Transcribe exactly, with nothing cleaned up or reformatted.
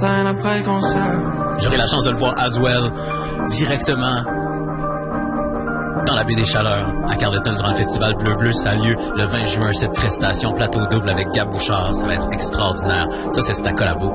scène après le concert. J'aurai la chance de le voir as well, directement dans la baie des Chaleurs, à Carleton, durant le festival Bleu Bleu. Ça a lieu le vingt juin, cette prestation plateau double avec Gab Bouchard. Ça va être extraordinaire. Ça, c'est ta collabo.